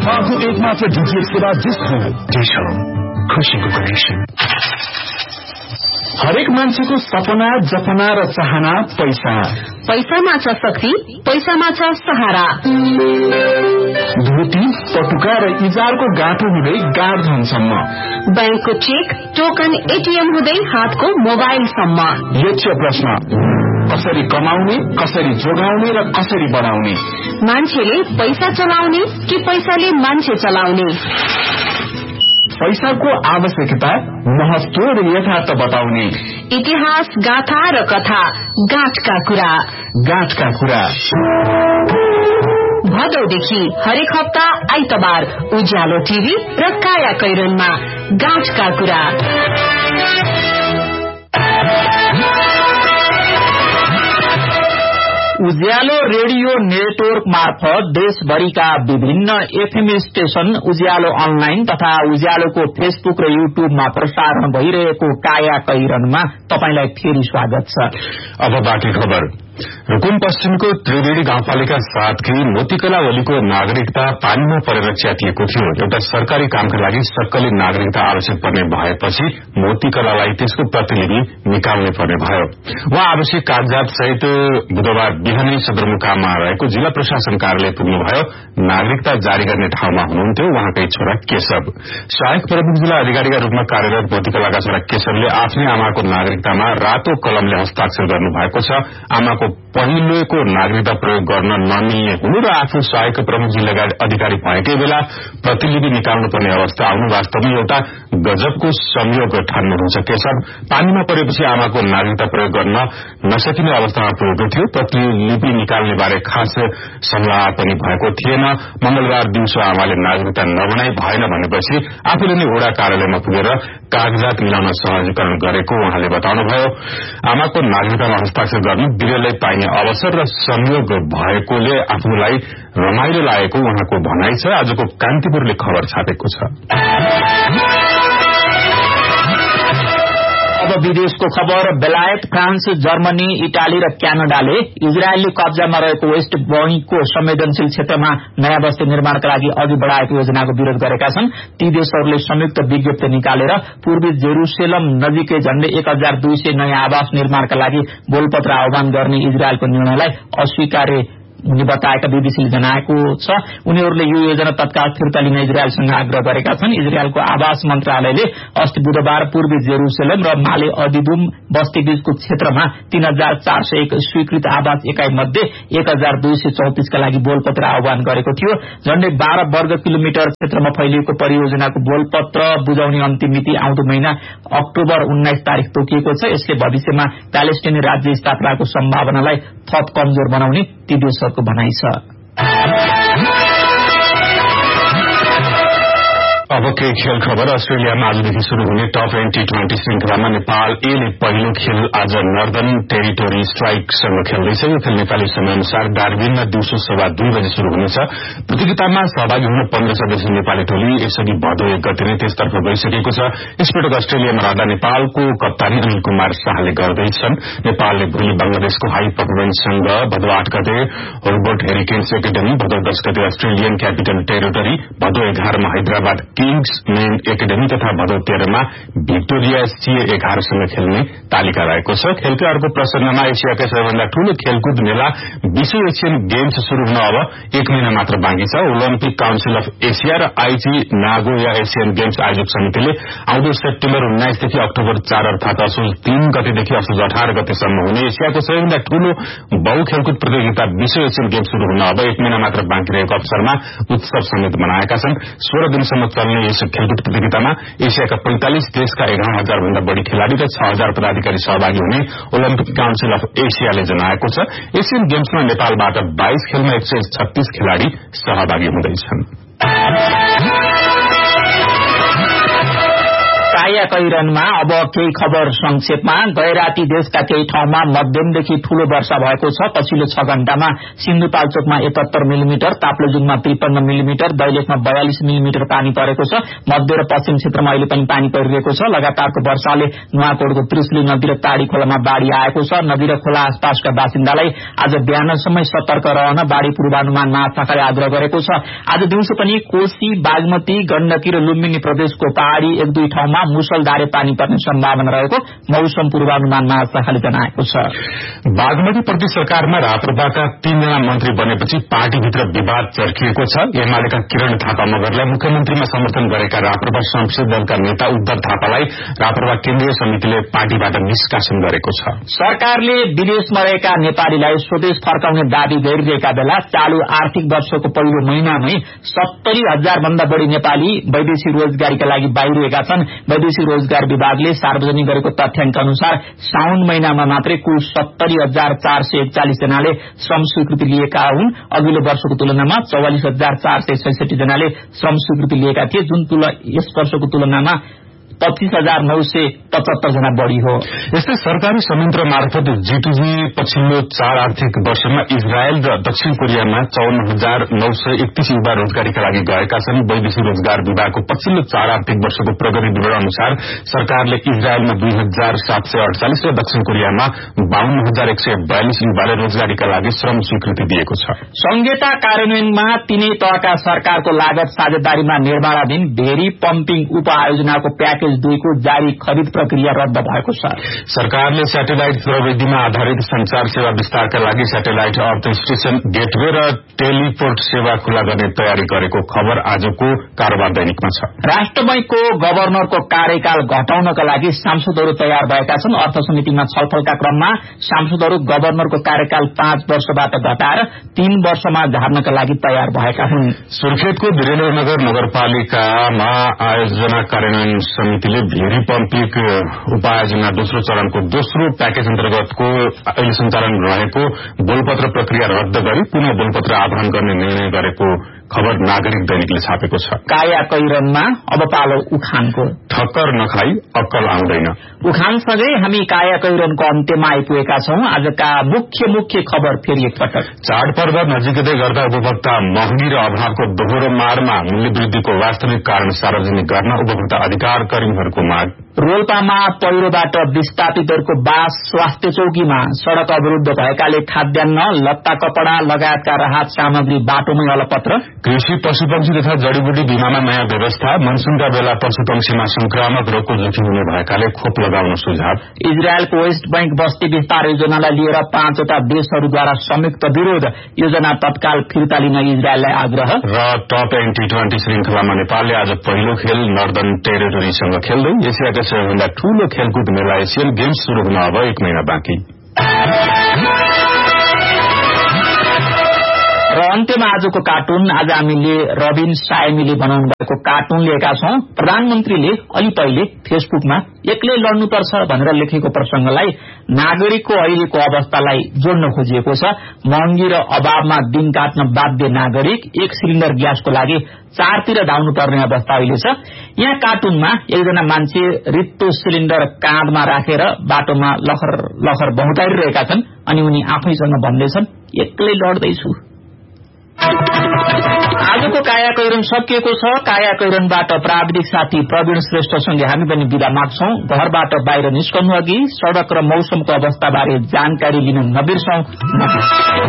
नेपालको एकमात्र डीटीएच सेवा डिश हो खुशीको कनेक्सन। हरेक मान्छेको सपना, जपना र चाहना पैसा। पैसामा छ शक्ति, पैसामा छ सहारा। धोती, पटुका र इजारको गाँठो हुँदै गार्डधनसम्म, बैंकको चेक, टोकन, एटीएम हुँदै हातको मोबाइलसम्म। यक्ष प्रश्न, कसरी कमाउने, कसरी जोगाउने र कसरी बनाउने? मान्छेले पैसा चलाउने कि पैसाले मान्छे चलाउने? पैसाको आवश्यकता, महत्व र यथार्थ बताउने। इतिहास, गाथा र कथा, गाँठका कुरा। गाँठका कुरा भदौदेखि हरेक हप्ता आइतबार उज्यालो टिभी र काया कैरनमा गाँठका कुरा। उज्यालो रेडियो नेटवर्क मार्फत देशभरिका विभिन्न एफएम स्टेशन, उज्यालो अनलाइन तथा उज्यालोको फेसबुक र युट्युबमा प्रसारण भइरहेको काया कैरनमा तपाईलाई फेरि स्वागत छ। अब बाँकी खबर। रुकुम पश्चिमको त्रिवेणी गाउँपालिका 7 की मोतीकला ओलीको नागरिकता पानीमा परेर च्यातिएको थियो। एउटा सरकारी कामका लागि सक्कली नागरिकता आवश्यक पर्ने भएपछि मोतीकलालाई त्यसको प्रतिलिपि निकाल्ने पर्ने भयो। उहाँ आवश्यक कागजात सहित बुधबार बिहानै सदरमुकाममा रहेको जिल्ला प्रशासन कार्यालय पुग्नुभयो। नागरिकता जारी गर्ने ठाउँमा हुनुहुन्थ्यो उहाँकै छोरा केशव। सहायक प्रमुख जिल्ला अधिकारीका रूपमा कार्यरत मोतीकलाका छोरा केशवले आफ्नै आमाको नागरिकतामा रातो कलमले हस्ताक्षर गर्नुभएको छ। आमाको पहिलोको नागरिकता प्रयोग गर्न नमिल्ने हुनु र आफू सहायक प्रमुख जिल्ला अधिकारी भएकै बेला प्रतिलिपि निकाल्नुपर्ने अवस्था आउनु वास्तवमै एउटा गजबको संयोग ठान्नुहुन्छ केशव। पानीमा परेपछि आमाको नागरिकता प्रयोग गर्न नसकिने अवस्थामा पुगेको थियो। प्रतिलिपि निकाल्ने बारे खास सल्लाह पनि भएको थिएन। मंगलबार दिउँसो आमाले नागरिकता नबनाई भएन भनेपछि आफूले नै वडा कार्यालयमा पुगेर कागजात मिलाउन सहजीकरण गरेको उहाँले बताउनुभयो। आमाको नागरिकतामा हस्ताक्षर गर्नु बिरलै पाइने अवसर र संयोग भएकोले आफूलाई रमाइलो लागेको उहाँको भनाइ छ। आजको कान्तिपुरले खबर छापेको छ। अब विदेशको खबर। बेलायत, फ्रान्स, जर्मनी, इटाली र क्यानाडाले इजरायलले कब्जामा रहेको वेस्ट बैंकको संवेदनशील क्षेत्रमा नयाँ बस्ती निर्माणका लागि अघि बढ़ाएको योजनाको विरोध गरेका छन्। ती देशहरूले संयुक्त विज्ञप्ति निकालेर पूर्वी जेरूसेलम नजिकै झण्डै 1200 नयाँ आवास निर्माणका लागि बोलपत्र आह्वान गर्ने इजरायलको निर्णयलाई अस्वीकार्य उनी बताएका बीबीसीले जनाएको छ। उनीहरूले यो योजना तत्काल फिर्ता लिन इजरायलसँग आग्रह गरेका छन्। इजरायलको आवास मन्त्रालयले अस्ति बुधबार पूर्वी जेरूसेलम र माले अदिबुम बस्तीबीचको क्षेत्रमा 3401 स्वीकृत आवास एकाइ मध्ये 1234 का लागि बोलपत्र आह्वान गरेको थियो। झण्डै 12 वर्ग किलोमिटर क्षेत्रमा फैलिएको परियोजनाको बोलपत्र बुझाउने अन्तिम मिति आउँदो महिना अक्टोबर 19 तारिक तोकिएको छ। यसले भविष्यमा प्यालेस्टाइनी राज्य स्थापनाको सम्भावनालाई थप कमजोर बनाउने ती देशहरूको भनाइ छ। अब के खेल खबर। अस्ट्रेलियामा आजदेखि शुरू हुने टप 20 श्रृंखलामा नेपाल ए पहिलो खेल आज नर्दर्न टेरिटोरी स्ट्राइकसँग खेल्दैछ। यो खेल नेपाली समयअनुसार डार्बिनमा दिउँसो 2:15 बजे शुरू हुनेछ। प्रतियोगितामा सहभागी हुन 15 सदस्यीय नेपाली टोली यसअघि भदौ 1 गते नै त्यसतर्फ गइसकेको छ। यसपटक अस्ट्रेलियामा रहँदा नेपालको कप्तानी अनिल कुमार शाहले गर्दैछन्। नेपालले भोलि बंगलादेशको हाई परफर्मेन्ससँग भदौ 8 गते होलबर्ट हेरिकेन्स एकाडेमी, भदौ 10 गते अस्ट्रेलियन क्यापिटल टेरिटोरी, भदौ 11 मा हैदराबाद किङ्स मेन एकाडेमी तथा भदौ 13 मा भिक्टोरिया CA11 सँग खेल्ने तालिका रहेको छ। खेलकै अर्को प्रसंगमा एसियाकै सबैभन्दा ठूलो खेलकुद मेला 20औं एसियन गेम्स शुरू हुन अब 1 महिना मात्र बाँकी छ। ओलम्पिक काउन्सिल अफ एसिया र आइची नागोया एसियन गेम्स आयोजक समितिले आउँदो सेप्टेम्बर 19 देखि अक्टोबर 4 अर्थात असोज 3 गतेदेखि असोज 18 गतेसम्म हुने एसियाको सबैभन्दा ठूलो बहु खेलकुद प्रतियोगिता 20औं एसियन गेम्स शुरू हुन अब 1 महिना मात्र बाँकी रहेको अवसरमा उत्सव समेत मनाएका छन्। 16 दिनसम्म चल्ने यस खेलकुद प्रतियोगितामा एसियाका 45 देशका 11,000 भन्दा बढ़ी खेलाड़ी र 6,000 पदाधिकारी सहभागी हुने ओलम्पिक काउन्सिल अफ एसियाले जनाएको छ। एसियन गेम्समा नेपालबाट 22 खेलमा 136 खेलाड़ी सहभागी हुँदैछन्। काया कैरनमा अब केही खबर संक्षेपमा। गैराती देशका केही ठाउँमा मध्यमदेखि ठूलो वर्षा भएको छ। पछिल्लो 6 घण्टामा सिन्धुपाल्चोकमा 71 मिलिमिटर, ताप्लेजुङमा 53 मिलिमिटर, दैलेखमा 42 मिलिमिटर पानी परेको छ। मध्य र पश्चिम क्षेत्रमा अहिले पनि पानी परिरहेको छ। लगातारको वर्षाले नुवाकोटको त्रिशुली नदी र टाढी खोलामा बाढ़ी आएको छ। नदी र खोला आसपासका बासिन्दालाई आज बिहानसम्म सतर्क रहन बाढ़ी पूर्वानुमान महाशाखाले आग्रह गरेको छ। आज दिउँसो पनि कोशी, बागमती, गण्डकी र लुम्बिनी प्रदेशको पहाड़ी 1-2 ठाउँमा मुसलधारे पानी पर्ने सम्भावना रहेको मौसम पूर्वानुमान महाशाखाले जनाएको छ। बागमती प्रदेश सरकारमा राप्रपाका 3 जना मन्त्री बनेपछि पार्टीभित्र विवाद चर्किएको छ। एमालेका किरण थापा मगरलाई मुख्यमन्त्रीमा समर्थन गरेका राप्रपा संसदीय दलका नेता उद्धव थापालाई राप्रपा केन्द्रीय समितिले पार्टीबाट निष्कासन गरेको छ। सरकारले विदेशमा रहेका नेपालीलाई स्वदेश फर्काउने दावी गरिरहेका बेला चालू आर्थिक वर्षको पहिलो महिनामै 70,000 भन्दा बढ़ी नेपाली वैदेशिक रोजगारीका लागि बाहिरिएका छन्। वैदेशिक रोजगार विभागले सार्वजनिक गरेको तथ्याङ्क अनुसार साउन महिनामा मात्रै कुल 70,441 जनाले श्रम स्वीकृति लिएका हुन्। अघिल्लो वर्षको तुलनामा 44,466 जनाले श्रम स्वीकृति लिएका थिए, जुन यस वर्षको तुलनामा 25,975 जना बढ़ी हो। यस्तै सरकारी संयन्त्र मार्फत G2G पछिल्लो 4 आर्थिक वर्षमा इजरायल र दक्षिण कोरियामा 54,931 युवा रोजगारीका लागि गएका छन्। वैदेशिक रोजगार विभागको पछिल्लो 4 आर्थिक वर्षको प्रगति विवरण अनुसार सरकारले इजरायलमा 2,748 र दक्षिण कोरियामा 52,142 युवाले रोजगारीका लागि श्रम स्वीकृति दिएको छ। संहिता कार्यान्वयनमा तीनै तहका सरकारको लागत साझेदारीमा निर्माणाधीन भेरी पम्पिङ उपआयोजनाको प्याकेज 2 को जारी खरिद प्रक्रिया रद्द भएको छ। सरकारले स्याटेलाइट प्रविधिमा आधारित संचार सेवा विस्तारका लागि स्याटेलाइट अर्थ स्टेशन, गेटवे र टेलिपोर्ट सेवा खुला गर्ने तयारी गरेको खबर आजको कारोबार दैनिकमा छ। राष्ट्र बैंकको गभर्नरको कार्यकाल घटाउनका लागि सांसदहरू तयार भएका छन्। अर्थ समितिमा छलफलका क्रममा सांसदहरू गभर्नरको कार्यकाल 5 वर्षबाट घटाएर 3 वर्षमा झार्नका लागि तयार भएका हुन्। सुर्खेतको वीरेन्द्रनगर नगरपालिकामा आयोजना कार्यान्वयन समितिले भेरी पम्पिङ उपायोजना दोस्रो चरणको दोस्रो प्याकेज अन्तर्गतको अहिले सञ्चालन रहेको बोलपत्र प्रक्रिया रद्द गरी पुनः बोलपत्र आह्वान गर्ने निर्णय गरेको खबर नागरिक दैनिकले छापेको छ। काया कैरनमा अब पालो उखानको। ठक्कर नखाई अक्कल आउँदैन। उखानसँगै हामी काया कैरनको अन्त्यमा आइपुगेका छौं। आजका मुख्य खबर फेरि एकपटक। चाडपर्व नजिकै गर्दा उपभोक्ता महँगी र अभावको दोहोरो मारमा मूल्य वृद्धिको वास्तविक कारण सार्वजनिक गर्न उपभोक्ता अधिकार कर्मीहरूको माग। रोल्पामा पहिरोबाट विस्थापितहरूको बास स्वास्थ्य चौकीमा। सड़क अवरूद्ध भएकाले खाद्यान्न, लत्ता कपड़ा लगायतका राहत सामग्री बाटोमै अलपत्र। कृषि, पशुपक्षी तथा जड़ीबुटी बीमामा नयाँ व्यवस्था। मनसूनका बेला पशुपक्षीमा संक्रामक रोगको जोखिम हुने भएकाले खोप लगाउन सुझाव। इजरायलको वेस्ट बैंक बस्ती विस्तार योजनालाई लिएर 5वटा देशहरूद्वारा संयुक्त विरोध। योजना तत्काल फिर्ता लिन इजरायललाई आग्रह। र टप T20 श्रृंखलामा नेपालले आज पहिलो खेल नर्दन टेरिटोरीसँग खेल्दै एसियाका सबैभन्दा ठूलो खेलकुद मेला एसियन गेम्स शुरू हुन अब 1 महिना बाँकी। र अन्त्यमा आजको कार्टुन। आज हामीले रबिन सायमीले बनाउनु भएको कार्टुन लिएका छौं। प्रधानमन्त्रीले अलि पहिले फेसबुकमा एक्लै लड्नुपर्छ भनेर लेखेको प्रसंगलाई नागरिकको अहिलेको अवस्थालाई जोड्न खोजिएको छ। महँगी र अभावमा दिन काट्न बाध्य नागरिक 1 सिलिन्डर ग्यासको लागि 4 तिर धाउनु पर्ने अवस्था अहिले छ। यहाँ कार्टुनमा एकजना मान्छे रित्तो सिलिन्डर काँधमा राखेर बाटोमा लखर लखर बहुताइरहेका छन् अनि उनी आफैसँग भन्दैछन्, एक्लै लड्दैछु। आजको काया कैरन सकिएको छ। काया कैरनबाट प्राविधिक साथी प्रवीण श्रेष्ठसँगै हामी पनि बिदा माग्छौं। घरबाट बाहिर निस्कनु अघि सड़क र मौसमको अवस्थाबारे जानकारी लिन नबिर्सौं।